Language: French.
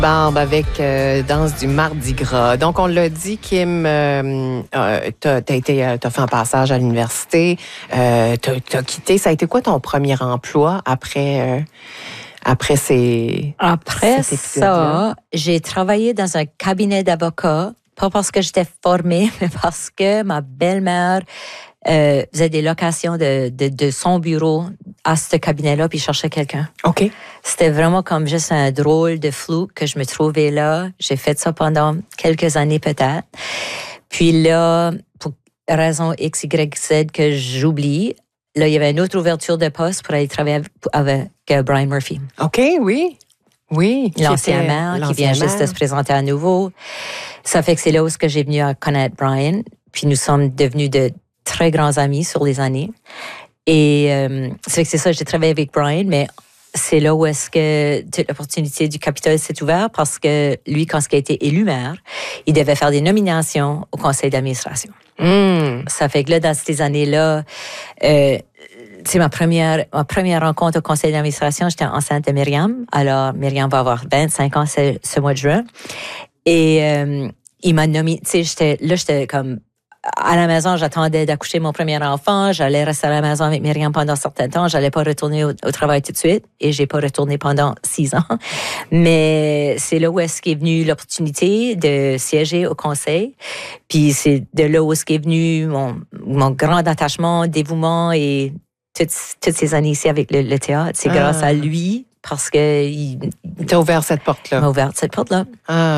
Barbe avec Danse du Mardi Gras. Donc, on l'a dit, Kim, t'as fait un passage à l'université, t'as quitté. Ça a été quoi ton premier emploi après ces... Après ça, j'ai travaillé dans un cabinet d'avocats, pas parce que j'étais formée, mais parce que ma belle-mère faisait des locations de son bureau à ce cabinet-là, puis cherchait quelqu'un. OK. C'était vraiment comme juste un drôle de flou que je me trouvais là. J'ai fait ça pendant quelques années peut-être. Puis là, pour raison X, Y, Z que j'oublie, là, il y avait une autre ouverture de poste pour aller travailler avec Brian Murphy. OK, oui. Oui. L'ancien maire qui vient juste de se présenter à nouveau. Ça fait que c'est là où j'ai venu à connaître Brian. Puis nous sommes devenus de très grands amis sur les années. Et c'est ça, j'ai travaillé avec Brian, mais c'est là où est-ce que toute l'opportunité du Capitole s'est ouverte parce que lui, quand il a été élu maire, il devait faire des nominations au conseil d'administration. Ça fait que là, dans ces années-là, c'est ma première rencontre au conseil d'administration. J'étais enceinte de Myriam. Alors, Myriam va avoir 25 ans ce mois de juin. Et il m'a nommé, tu sais, j'étais comme à la maison, j'attendais d'accoucher mon premier enfant. J'allais rester à la maison avec Myriam pendant un certain temps. J'allais pas retourner au travail tout de suite. Et j'ai pas retourné pendant 6 ans. Mais c'est là où est-ce qu'est venue l'opportunité de siéger au conseil. Puis c'est de là où est-ce qu'est venu mon grand attachement, dévouement et toutes ces années ici avec le théâtre. C'est grâce à lui parce que il t'a ouvert cette porte-là. Il m'a ouvert cette porte-là.